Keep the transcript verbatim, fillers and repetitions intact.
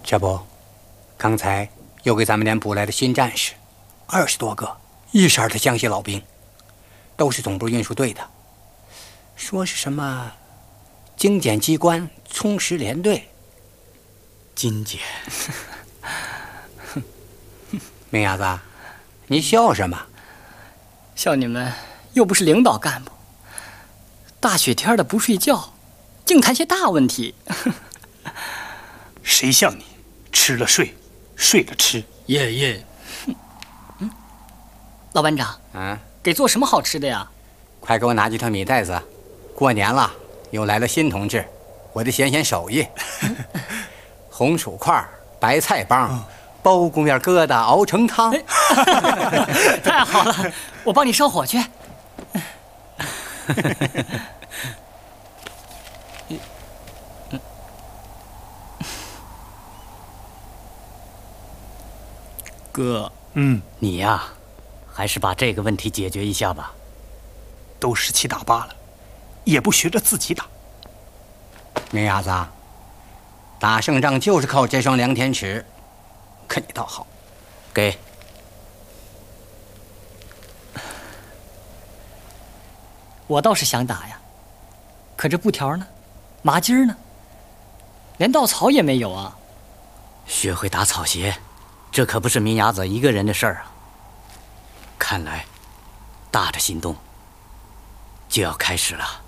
这不，刚才又给咱们连部来的新战士，二十多个，一色儿的江西老兵，都是总部运输队的，说是什么精简机关、充实连队。 精简。 明伢子，你笑什么？ 笑你们又不是领导干部，大雪天的不睡觉，净谈些大问题。 谁像你，吃了睡，睡了吃？ 耶耶。 嗯，老班长， 嗯， 给做什么好吃的呀？ 快给我拿几条米袋子，过年了，又来了新同志，我得显显手艺。红薯块、白菜帮、嗯、包公面疙瘩熬成汤。 太好了，我帮你烧火去。 哥， 嗯， 你呀，还是把这个问题解决一下吧。 都十七打八了，也不学着自己打。 明伢子，打胜仗就是靠这双量天尺，可你倒好， 给。 我倒是想打呀，可这布条呢，麻筋呢，连稻草也没有啊。 学会打草鞋，这可不是明伢子一个人的事儿啊。看来，大的行动就要开始了。